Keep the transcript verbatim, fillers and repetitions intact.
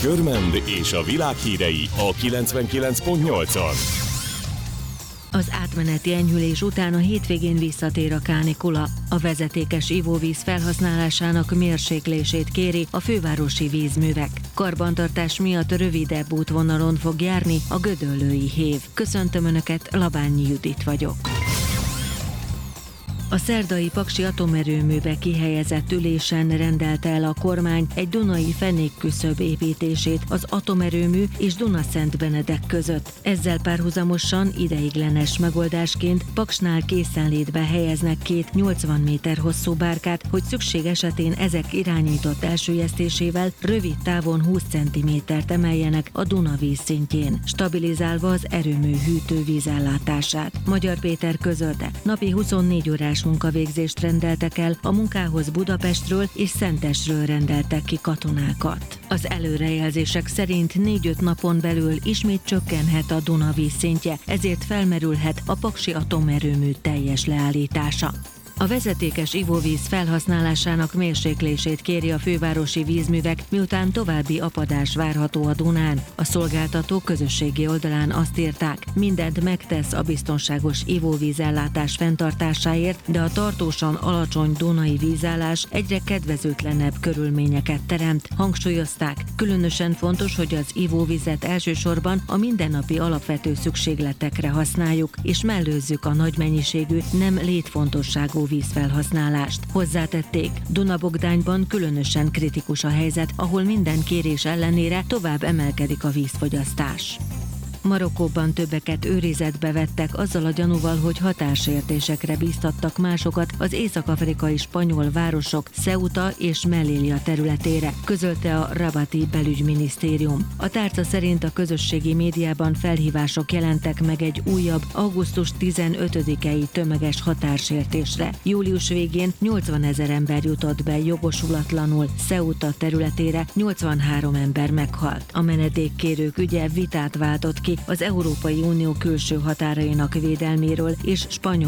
Görmend és a világ hírei a kilencvenkilenc pont nyolcon. Az átmeneti enyhülés után a hétvégén visszatér a kánikula. A vezetékes ivóvíz felhasználásának mérséklését kéri a fővárosi vízművek. Karbantartás miatt rövidebb útvonalon fog járni a gödöllői hév. Köszöntöm Önöket, Labányi Judit vagyok. A szerdai paksi atomerőműbe kihelyezett ülésen rendelte el a kormány egy dunai fenékküszöb építését az atomerőmű és Dunaszentbenedek között. Ezzel párhuzamosan ideiglenes megoldásként Paksnál készenlétbe helyeznek két nyolcvan méter hosszú bárkát, hogy szükség esetén ezek irányított elsüllyesztésével rövid távon húsz centimétert emeljenek a Duna vízszintjén, stabilizálva az erőmű hűtővízellátását. Magyar Péter közölte, napi huszonnégy órás munkavégzést rendeltek el, a munkához Budapestről és Szentesről rendeltek ki katonákat. Az előrejelzések szerint négy-öt napon belül ismét csökkenhet a Duna vízszintje, ezért felmerülhet a paksi atomerőmű teljes leállítása. A vezetékes ivóvíz felhasználásának mérséklését kéri a fővárosi vízművek, miután további apadás várható a Dunán. A szolgáltató közösségi oldalán azt írták, mindent megtesz a biztonságos ivóvízellátás fenntartásáért, de a tartósan alacsony dunai vízállás egyre kedvezőtlenebb körülményeket teremt, hangsúlyozták. Különösen fontos, hogy az ivóvizet elsősorban a mindennapi alapvető szükségletekre használjuk, és mellőzzük a nagy mennyiségű, nem létfontosságú vízfelhasználást. Hozzátették, Duna-Bogdányban különösen kritikus a helyzet, ahol minden kérés ellenére tovább emelkedik a vízfogyasztás. Marokkóban többeket őrizetbe vettek azzal a gyanúval, hogy határsértésekre bíztattak másokat az észak-afrikai spanyol városok Ceuta és Melilla területére, közölte a rabati belügyminisztérium. A tárca szerint a közösségi médiában felhívások jelentek meg egy újabb augusztus tizenötödikei tömeges határsértésre. Július végén nyolcvanezer ember jutott be jogosulatlanul Ceuta területére, nyolcvanhárom ember meghalt. A menedékkérők ügye vitát váltott ki az Európai Unió külső határainak védelméről és spanyol